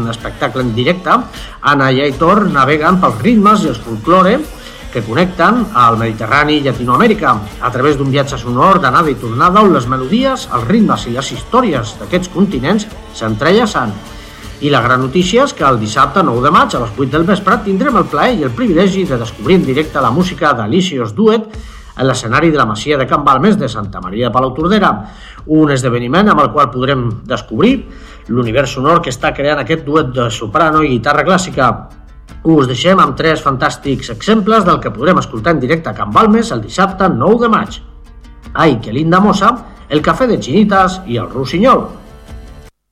un espectacle en directe, Anna i Aitor naveguen pels ritmes i els folklore que connecten al Mediterrani i Llatinoamèrica a través d'un viatge sonor d'anada i tornada on les melodies, els ritmes i les històries d'aquests continents s'entrellacen. I la gran notícia és que el dissabte 9 de maig a les 8 del vespre tindrem el plaer i el privilegi de descobrir en directe la música d'Alicious Duet en l'escenari de la Masia de Can Balmes de Santa Maria de Palautordera, un esdeveniment amb el qual podrem descobrir l'univers sonor que està creant aquest duet de soprano i guitarra clàssica. Us deixem amb 3 fantàstics exemples del que podrem escoltar en directe a Can Balmes el dissabte 9 de maig. Ai, que linda mossa, el cafè de Chinitas i el Rossinyol.